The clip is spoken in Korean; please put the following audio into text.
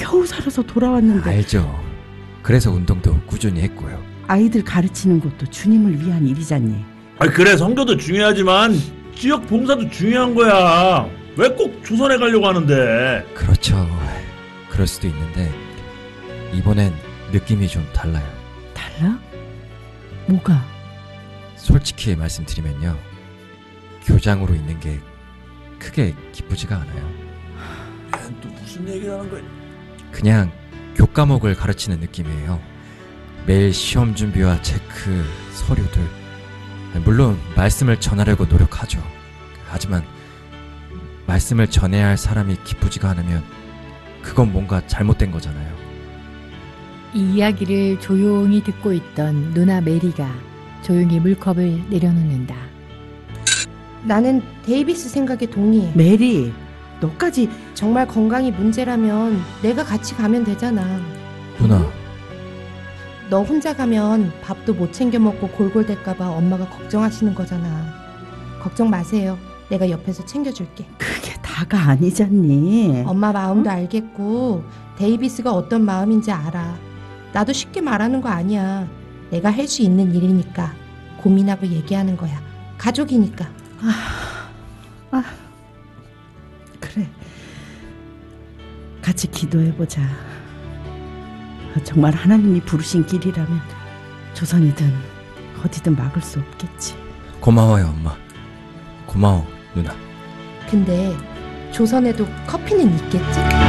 겨우 살아서 돌아왔는데. 알죠. 그래서 운동도 꾸준히 했고요. 아이들 가르치는 것도 주님을 위한 일이잖니. 그래, 성교도 중요하지만 지역 봉사도 중요한 거야. 왜 꼭 조선에 가려고 하는데? 그렇죠. 그럴 수도 있는데 이번엔 느낌이 좀 달라요. 달라? 뭐가? 솔직히 말씀드리면요, 교장으로 있는 게 크게 기쁘지가 않아요. 또 무슨 얘기를 하는 거야? 그냥 교과목을 가르치는 느낌이에요. 매일 시험 준비와 체크, 서류들. 물론 말씀을 전하려고 노력하죠. 하지만 말씀을 전해야 할 사람이 기쁘지가 않으면 그건 뭔가 잘못된 거잖아요. 이 이야기를 조용히 듣고 있던 누나 메리가 조용히 물컵을 내려놓는다. 나는 데이비스 생각에 동의해. 메리, 너까지. 정말 건강이 문제라면 내가 같이 가면 되잖아. 누나, 너 혼자 가면 밥도 못 챙겨 먹고 골골댈까봐 엄마가 걱정하시는 거잖아. 걱정 마세요. 내가 옆에서 챙겨줄게. 그게 다가 아니잖니. 엄마 마음도 알겠고 데이비스가 어떤 마음인지 알아. 나도 쉽게 말하는 거 아니야. 내가 할 수 있는 일이니까 고민하고 얘기하는 거야. 가족이니까. 그래, 같이 기도해보자. 정말 하나님이 부르신 길이라면 조선이든 어디든 막을 수 없겠지. 고마워요 엄마. 고마워 누나. 근데 조선에도 커피는 있겠지?